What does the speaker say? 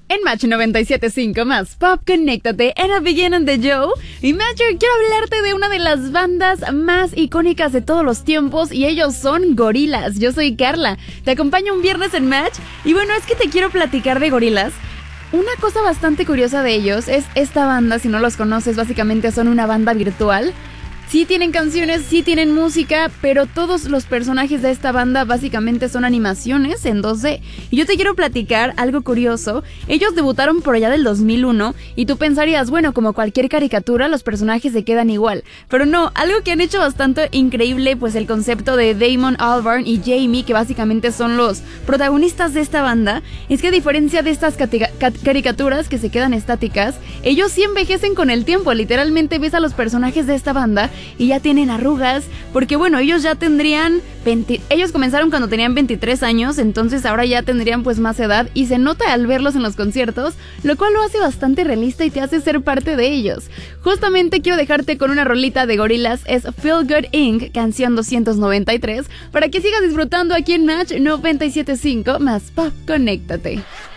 En Match 97.5 más Pop, conéctate en A Beginning de Joe. Y Matcher, quiero hablarte de una de las bandas más icónicas de todos los tiempos, y ellos son Gorillaz. Yo soy Carla, te acompaño un viernes en Match. Y bueno, es que te quiero platicar de Gorillaz. Una cosa bastante curiosa de ellos es esta banda, si no los conoces, básicamente son una banda virtual. Sí tienen canciones, sí tienen música, pero todos los personajes de esta banda básicamente son animaciones en 2D. Y yo te quiero platicar algo curioso. Ellos debutaron por allá del 2001 y tú pensarías, bueno, como cualquier caricatura, los personajes se quedan igual. Pero no, algo que han hecho bastante increíble, pues el concepto de Damon Albarn y Jamie, que básicamente son los protagonistas de esta banda, es que a diferencia de estas caricaturas que se quedan estáticas, ellos sí envejecen con el tiempo. Literalmente ves a los personajes de esta banda y ya tienen arrugas, porque bueno, ellos ya tendrían ellos comenzaron cuando tenían 23 años, entonces ahora ya tendrían pues más edad, y se nota al verlos en los conciertos, lo cual lo hace bastante realista y te hace ser parte de ellos. Justamente quiero dejarte con una rolita de Gorillaz, es Feel Good Inc., canción 293, para que sigas disfrutando aquí en Match 97.5 más Pop, conéctate.